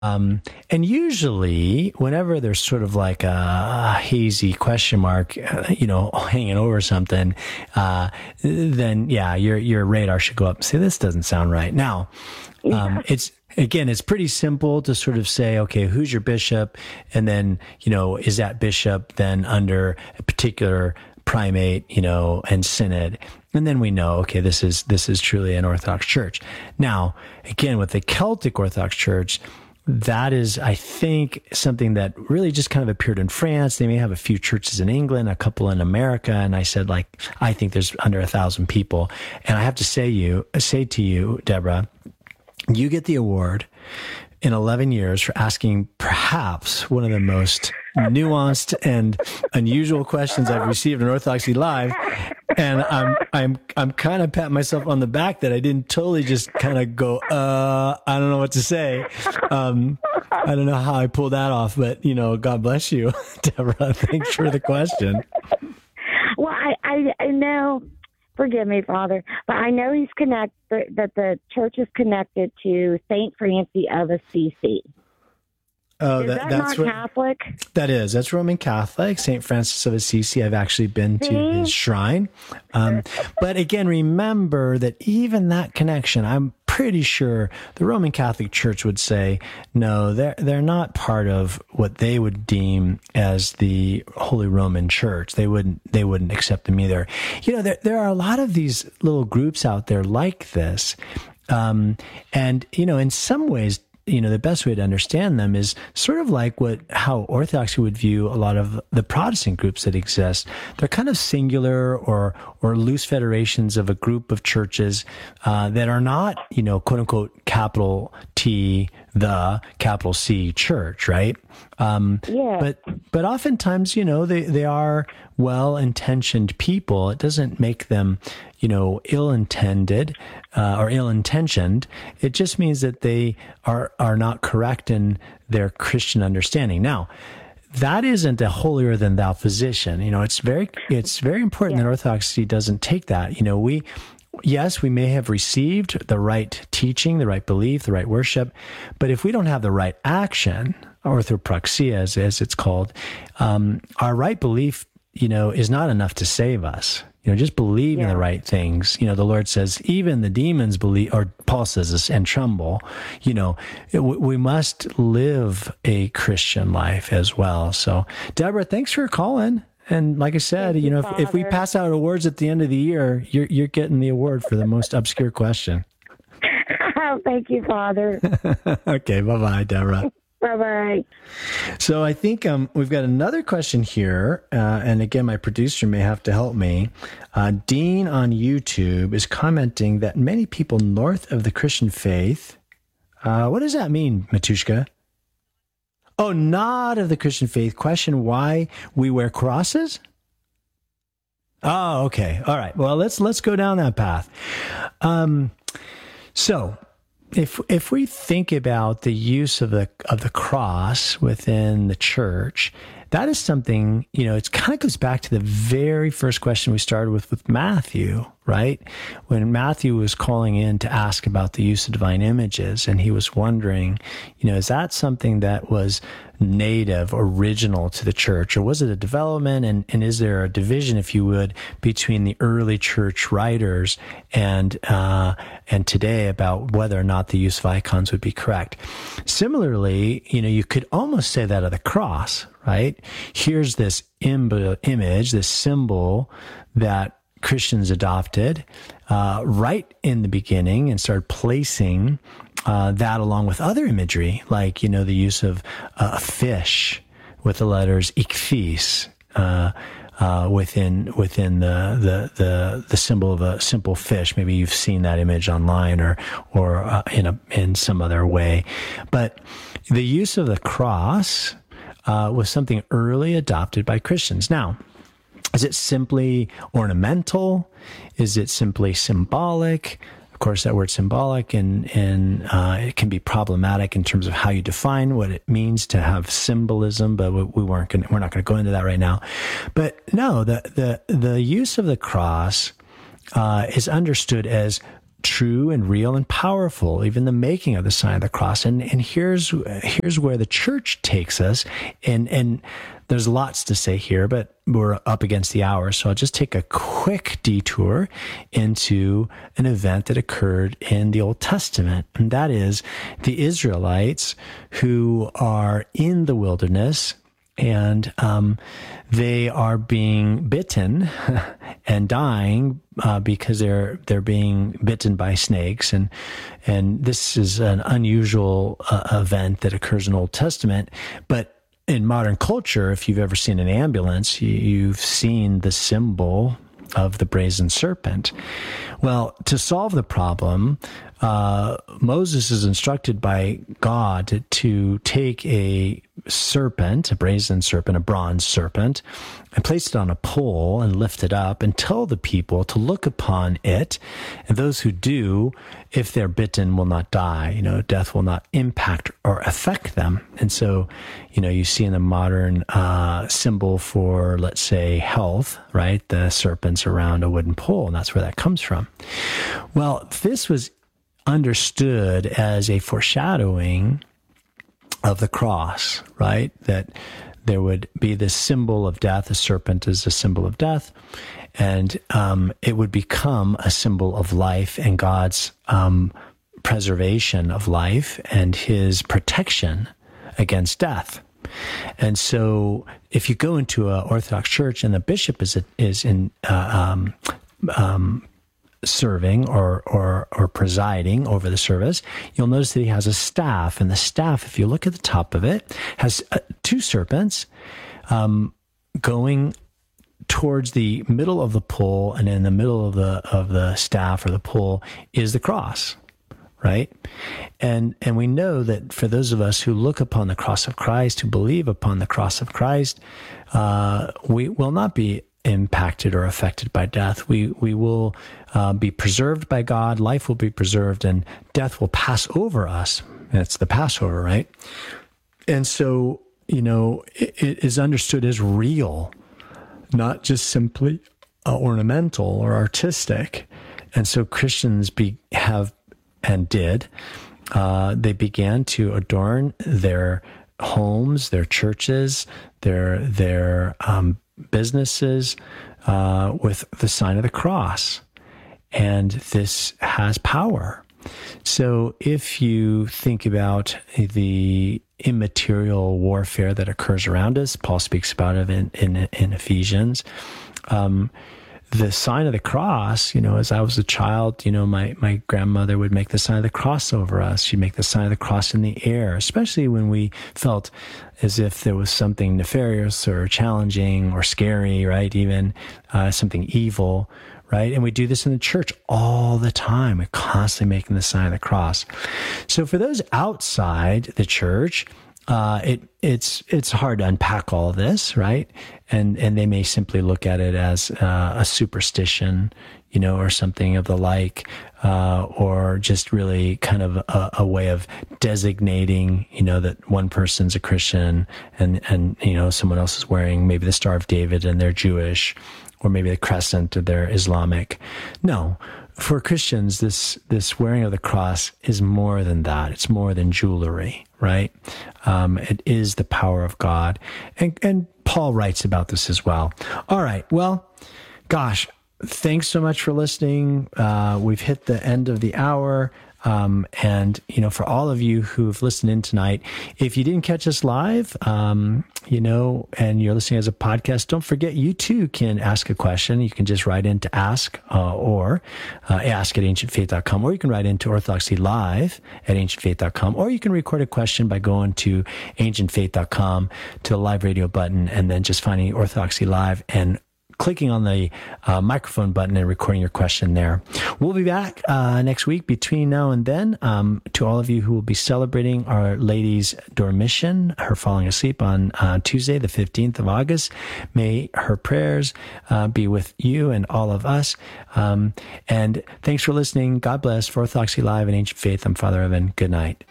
And usually, whenever there's sort of like a hazy question mark, hanging over something, then yeah, your radar should go up and say, this doesn't sound right. Now, it's pretty simple to sort of say, okay, who's your bishop? And then, is that bishop then under a particular primate, and synod? And then we know, okay, this is truly an Orthodox church. Now, again, with the Celtic Orthodox Church, that is, I think, something that really just kind of appeared in France. They may have a few churches in England, a couple in America. And I said, I think there's under 1,000 people. And I have to say to you, Deborah, you get the award in 11 years for asking perhaps one of the most nuanced and unusual questions I've received in Orthodoxy Live. And I'm kind of patting myself on the back that I didn't totally just kind of go, I don't know what to say. I don't know how I pulled that off, but God bless you, Deborah. Thanks for the question. Well, I know, forgive me, Father, but I know that the church is connected to Saint Francis of Assisi. Oh, that's not Catholic? That's Roman Catholic. St. Francis of Assisi. I've actually been to his shrine. But again, remember that even that connection, I'm pretty sure the Roman Catholic Church would say, no, they're not part of what they would deem as the Holy Roman Church. They wouldn't accept them either. There are a lot of these little groups out there like this. And, in some ways, the best way to understand them is sort of like how Orthodoxy would view a lot of the Protestant groups that exist. They're kind of singular or loose federations of a group of churches that are not, quote unquote, capital T, the capital C church, right? Yeah. But oftentimes, they are well-intentioned people. It doesn't make them, ill-intended or ill-intentioned. It just means that they are not correct in their Christian understanding. Now, that isn't a holier than thou position. It's very important that Orthodoxy doesn't take that. Yes, we may have received the right teaching, the right belief, the right worship, but if we don't have the right action, orthopraxia as it's called, our right belief, is not enough to save us. Just believe in the right things. The Lord says, even the demons believe, or Paul says this, and tremble. We must live a Christian life as well. So, Deborah, thanks for calling. And like I said, if we pass out awards at the end of the year, you're getting the award for the most obscure question. Thank you, Father. Okay, bye-bye, Deborah. Bye-bye. So I think we've got another question here, and again, my producer may have to help me. Dean on YouTube is commenting that many people north of the Christian faith, what does that mean, Matushka? Oh, not of the Christian faith. Question why we wear crosses? Oh, okay. All right. Well, let's go down that path. So if we think about the use of the cross within the church, that is something, it kind of goes back to the very first question we started with Matthew, right? When Matthew was calling in to ask about the use of divine images, and he was wondering, is that something that was native, original to the church, or was it a development? And is there a division, if you would, between the early church writers and today about whether or not the use of icons would be correct? Similarly, you could almost say that of the cross, right? Here's this image, this symbol that Christians adopted right in the beginning and started placing that along with other imagery, like, the use of a fish with the letters ichthys within the symbol of a simple fish. Maybe you've seen that image online or in some other way. But the use of the cross was something early adopted by Christians. Now, is it simply ornamental? Is it simply symbolic? Of course, that word symbolic and it can be problematic in terms of how you define what it means to have symbolism, but we're not going to go into that right now. But no, the use of the cross is understood as true and real and powerful, even the making of the sign of the cross. And here's where the church takes us. And there's lots to say here, but we're up against the hour. So I'll just take a quick detour into an event that occurred in the Old Testament. And that is the Israelites who are in the wilderness, and they are being bitten and dying because they're being bitten by snakes, and this is an unusual event that occurs in Old Testament. But in modern culture, if you've ever seen an ambulance, you've seen the symbol of the brazen serpent. Well, to solve the problem, Moses is instructed by God to take a serpent, a brazen serpent, a bronze serpent, and place it on a pole and lift it up and tell the people to look upon it. And those who do, if they're bitten, will not die. Death will not impact or affect them. And so, you see in the modern symbol for, let's say, health, right? The serpent's around a wooden pole, and that's where that comes from. Well, this was understood as a foreshadowing of the cross, right? That there would be this symbol of death. The serpent is a symbol of death, and it would become a symbol of life and God's preservation of life and his protection against death. And so if you go into an Orthodox church and the bishop is in serving or presiding over the service, you'll notice that he has a staff, and the staff, if you look at the top of it, has two serpents going towards the middle of the pole, and in the middle of the staff or the pole is the cross, right? And we know that for those of us who look upon the cross of Christ, who believe upon the cross of Christ, we will not be impacted or affected by death. We will be preserved by God. Life will be preserved, and death will pass over us. It's the Passover, right? And so, it is understood as real, not just simply ornamental or artistic. And so Christians have and did. They began to adorn their homes, their churches, their businesses with the sign of the cross. And this has power. So if you think about the immaterial warfare that occurs around us, Paul speaks about it in Ephesians, the sign of the cross, as I was a child, my grandmother would make the sign of the cross over us. She'd make the sign of the cross in the air, especially when we felt as if there was something nefarious or challenging or scary, right? Even something evil, right? And we do this in the church all the time. We're constantly making the sign of the cross. So for those outside the church, it's hard to unpack all of this, right? And they may simply look at it as a superstition, or something of the like, or just really kind of a way of designating, that one person's a Christian and someone else is wearing maybe the Star of David and they're Jewish, or maybe the crescent or they're Islamic. No. For Christians, this wearing of the cross is more than that. It's more than jewelry, right? It is the power of God. And Paul writes about this as well. All right. Well, gosh, thanks so much for listening. We've hit the end of the hour. And, for all of you who've listened in tonight, if you didn't catch us live, and you're listening as a podcast, don't forget you too can ask a question. You can just write into ask, or ask at ancientfaith.com, or you can write into Orthodoxy Live at ancientfaith.com, or you can record a question by going to ancientfaith.com to the live radio button and then just finding Orthodoxy Live and clicking on the microphone button and recording your question there. We'll be back next week. Between now and then, to all of you who will be celebrating Our Lady's Dormition, her falling asleep on Tuesday, the 15th of August, may her prayers be with you and all of us. And thanks for listening. God bless. For Orthodoxy Live and Ancient Faith, I'm Father Evan. Good night.